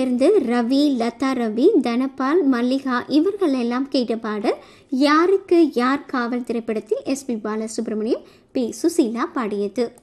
திரைப்படத்திலிருந்து ரவி, லதா ரவி, தனபால், மல்லிகா இவர்கள் எல்லாம் கேட்ட பாடல் யாருக்கு யார் காவல் திரைப்படத்தில் எஸ்பி பாலசுப்ரமணியம், பி சுசீலா பாடியது.